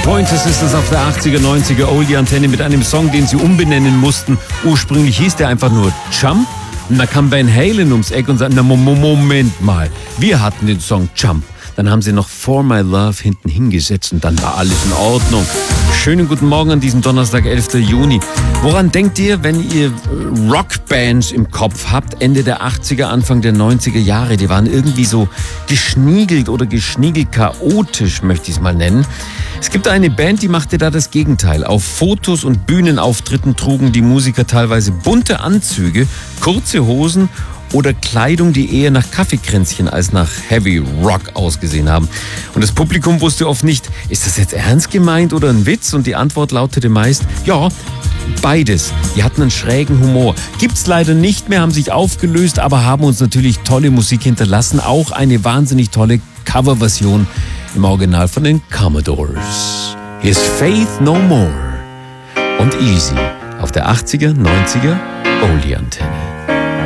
Pointer Sisters auf der 80er, 90er Oldie-Antenne mit einem Song, den sie umbenennen mussten. Ursprünglich hieß der einfach nur Jump. Und da kam Van Halen ums Eck und sagte, na Moment mal, wir hatten den Song Jump. Dann haben sie noch For My Love hinten hingesetzt und dann war alles in Ordnung. Schönen guten Morgen an diesem Donnerstag, 11. Juni. Woran denkt ihr, wenn ihr Rockbands im Kopf habt, Ende der 80er, Anfang der 90er Jahre? Die waren irgendwie so geschniegelt oder geschniegelt chaotisch, möchte ich es mal nennen. Es gibt eine Band, die machte da das Gegenteil. Auf Fotos und Bühnenauftritten trugen die Musiker teilweise bunte Anzüge, kurze Hosen oder Kleidung, die eher nach Kaffeekränzchen als nach Heavy Rock ausgesehen haben. Und das Publikum wusste oft nicht, ist das jetzt ernst gemeint oder ein Witz? Und die Antwort lautete meist, ja, beides. Die hatten einen schrägen Humor. Gibt's leider nicht mehr, haben sich aufgelöst, aber haben uns natürlich tolle Musik hinterlassen. Auch eine wahnsinnig tolle Coverversion im Original von den Commodores. Hier ist Faith No More und Easy auf der 80er, 90er Oldie-Antenne.